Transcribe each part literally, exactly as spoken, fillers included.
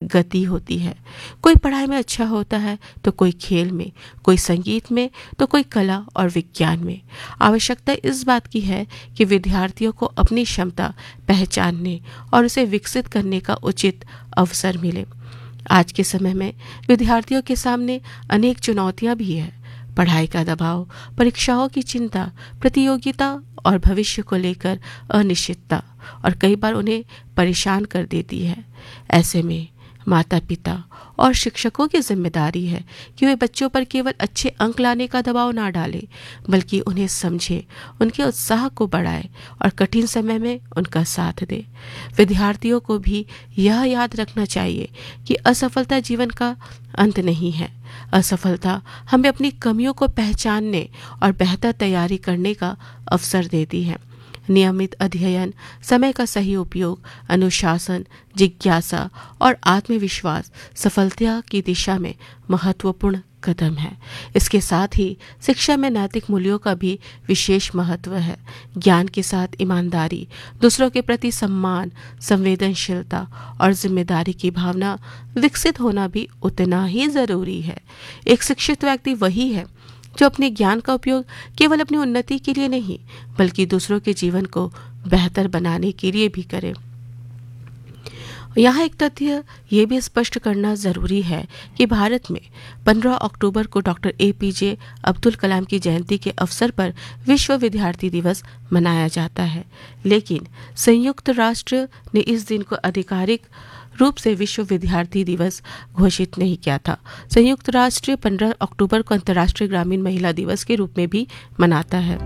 गति होती है। कोई पढ़ाई में अच्छा होता है तो कोई खेल में, कोई संगीत में तो कोई कला और विज्ञान में। आवश्यकता इस बात की है कि विद्यार्थियों को अपनी क्षमता पहचानने और उसे विकसित करने का उचित अवसर मिले। आज के समय में विद्यार्थियों के सामने अनेक चुनौतियां भी है। पढ़ाई का दबाव, परीक्षाओं की चिंता, प्रतियोगिता और भविष्य को लेकर अनिश्चितता और कई बार उन्हें परेशान कर देती है। ऐसे में माता पिता और शिक्षकों की जिम्मेदारी है कि वे बच्चों पर केवल अच्छे अंक लाने का दबाव ना डालें, बल्कि उन्हें समझे, उनके उत्साह को बढ़ाए और कठिन समय में उनका साथ दे। विद्यार्थियों को भी यह याद रखना चाहिए कि असफलता जीवन का अंत नहीं है। असफलता हमें अपनी कमियों को पहचानने और बेहतर तैयारी करने का अवसर देती है। नियमित अध्ययन, समय का सही उपयोग, अनुशासन, जिज्ञासा और आत्मविश्वास सफलता की दिशा में महत्वपूर्ण कदम है। इसके साथ ही शिक्षा में नैतिक मूल्यों का भी विशेष महत्व है। ज्ञान के साथ ईमानदारी, दूसरों के प्रति सम्मान, संवेदनशीलता और जिम्मेदारी की भावना विकसित होना भी उतना ही जरूरी है। एक शिक्षित व्यक्ति वही है जो अपने ज्ञान का उपयोग केवल अपनी उन्नति के लिए नहीं, बल्कि दूसरों के जीवन को बेहतर बनाने के लिए भी करे। यहाँ एक तथ्य ये भी स्पष्ट करना जरूरी है कि भारत में पंद्रह अक्टूबर को डॉक्टर ए पी जे अब्दुल कलाम की जयंती के अवसर पर विश्व विद्यार्थी दिवस मनाया जाता है, लेकिन संयुक्त राष्ट्र ने इस दिन को आधिकारिक रूप से विश्व विद्यार्थी दिवस घोषित नहीं किया था। संयुक्त राष्ट्र पंद्रह अक्टूबर को अंतर्राष्ट्रीय ग्रामीण महिला दिवस के रूप में भी मनाता है।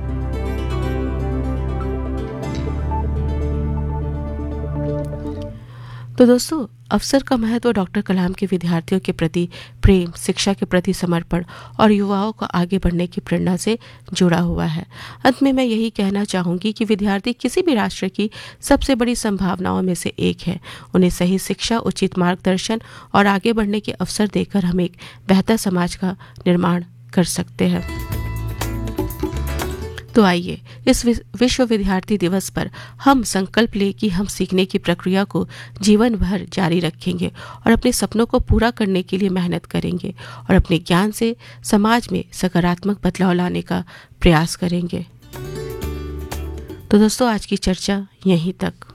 तो दोस्तों, अवसर का महत्व डॉक्टर कलाम के विद्यार्थियों के प्रति प्रेम, शिक्षा के प्रति समर्पण और युवाओं को आगे बढ़ने की प्रेरणा से जुड़ा हुआ है। अंत में मैं यही कहना चाहूँगी कि विद्यार्थी किसी भी राष्ट्र की सबसे बड़ी संभावनाओं में से एक है। उन्हें सही शिक्षा, उचित मार्गदर्शन और आगे बढ़ने के अवसर देकर हम एक बेहतर समाज का निर्माण कर सकते हैं। तो आइए इस विश्व विद्यार्थी दिवस पर हम संकल्प लें कि हम सीखने की प्रक्रिया को जीवन भर जारी रखेंगे और अपने सपनों को पूरा करने के लिए मेहनत करेंगे और अपने ज्ञान से समाज में सकारात्मक बदलाव लाने का प्रयास करेंगे। तो दोस्तों, आज की चर्चा यहीं तक।